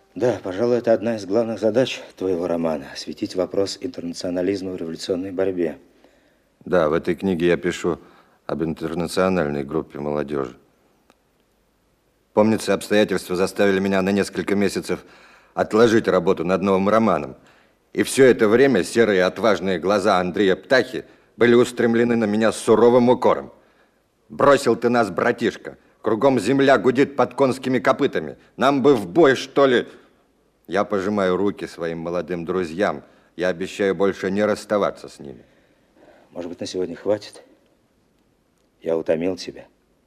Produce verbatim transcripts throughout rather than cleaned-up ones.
Да, пожалуй, это одна из главных задач твоего романа – осветить вопрос интернационализма в революционной борьбе. Да, в этой книге я пишу об интернациональной группе молодежи. Помнится, обстоятельства заставили меня на несколько месяцев отложить работу над новым романом. И все это время серые отважные глаза Андрея Птахи были устремлены на меня с суровым укором. Бросил ты нас, братишка. Кругом земля гудит под конскими копытами. Нам бы в бой, что ли? Я пожимаю руки своим молодым друзьям. Я обещаю больше не расставаться с ними. Может быть, на сегодня хватит? Я утомил тебя.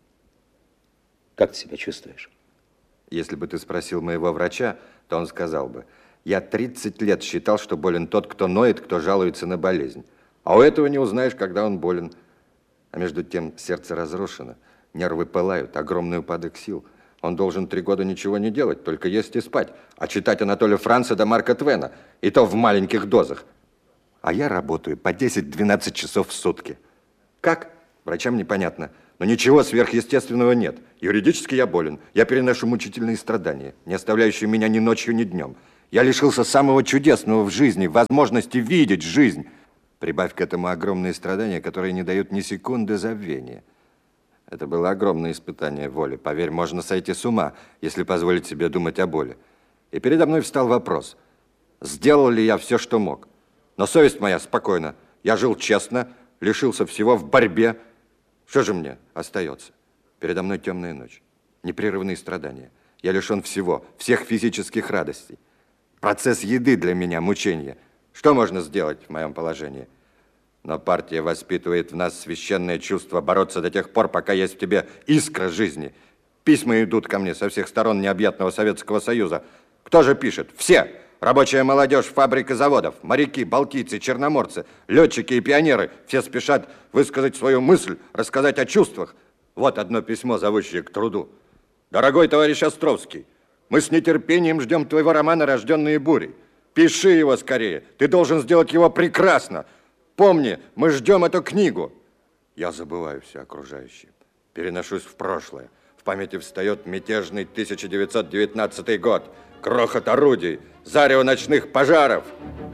Как ты себя чувствуешь? Если бы ты спросил моего врача, то он сказал бы: я тридцать лет считал, что болен тот, кто ноет, кто жалуется на болезнь. А у этого не узнаешь, когда он болен. А между тем сердце разрушено, нервы пылают, огромный упадок сил. Он должен три года ничего не делать, только есть и спать. А читать Анатолия Франца да Марка Твена, и то в маленьких дозах. А я работаю по десять-двенадцать часов в сутки. Как? Врачам непонятно. Но ничего сверхъестественного нет. Юридически я болен. Я переношу мучительные страдания, не оставляющие меня ни ночью, ни днем. Я лишился самого чудесного в жизни, возможности видеть жизнь. Прибавь к этому огромные страдания, которые не дают ни секунды забвения. Это было огромное испытание воли. Поверь, можно сойти с ума, если позволить себе думать о боли. И передо мной встал вопрос: сделал ли я все, что мог? Но совесть моя спокойна. Я жил честно, лишился всего в борьбе. Что же мне остается? Передо мной темная ночь, непрерывные страдания. Я лишен всего, всех физических радостей. Процесс еды для меня мучение. Что можно сделать в моем положении? Но партия воспитывает в нас священное чувство бороться до тех пор, пока есть в тебе искра жизни. Письма идут ко мне со всех сторон необъятного Советского Союза. Кто же пишет? Все. Рабочая молодежь фабрик и заводов, моряки, балтийцы, черноморцы, летчики и пионеры. Все спешат высказать свою мысль, рассказать о чувствах. Вот одно письмо, зовущее к труду. Дорогой товарищ Островский, мы с нетерпением ждем твоего романа «Рожденные бурей». Пиши его скорее. Ты должен сделать его прекрасно. Помни, мы ждем эту книгу. Я забываю все окружающее. Переношусь в прошлое. В памяти встает мятежный тысяча девятьсот девятнадцатый год. Грохот орудий, зарево ночных пожаров.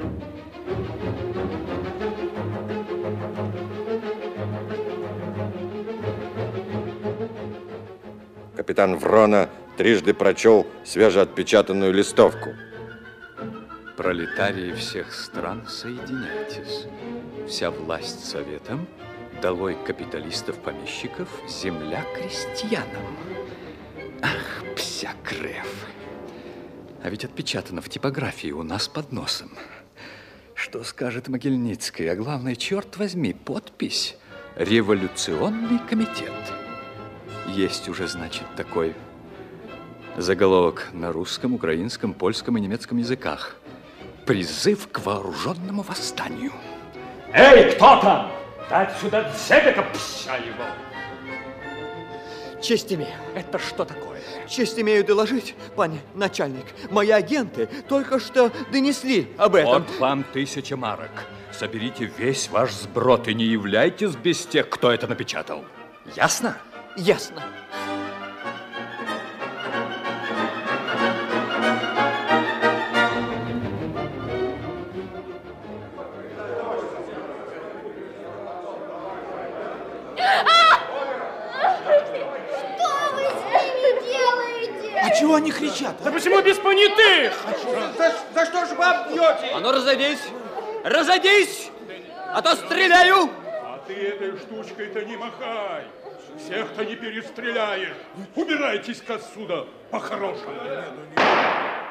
Капитан Врона трижды прочел свежеотпечатанную листовку. Пролетарии всех стран, соединяйтесь. Вся власть советам, долой капиталистов-помещиков, земля крестьянам. Ах, псякреф. А ведь отпечатано в типографии у нас под носом. Что скажет Могильницкий? А главное, черт возьми, подпись «Революционный комитет». Есть уже, значит, такой заголовок на русском, украинском, польском и немецком языках. Призыв к вооруженному восстанию. Эй, кто там? Дать сюда дзебека, пса его! Честь имею. Это что такое? Честь имею доложить, пане начальник. Мои агенты только что донесли об этом. Вот вам тысяча марок. Соберите весь ваш сброд и не являйтесь без тех, кто это напечатал. Ясно? Ясно. Чего они кричат? Да почему без понятых? За, за что же вы обьете? А ну разойдись! Разойдись! А то стреляю! А ты этой штучкой-то не махай! Всех-то не перестреляешь! Убирайтесь-ка отсюда по-хорошему!